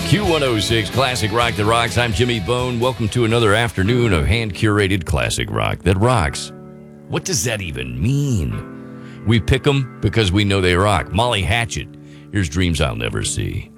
Q106 Classic Rock that Rocks. I'm Jimmy Bone. Welcome to another afternoon of hand-curated classic rock that rocks. What does that even mean? We pick them because we know they rock. Molly Hatchet. Here's Dreams I'll Never See.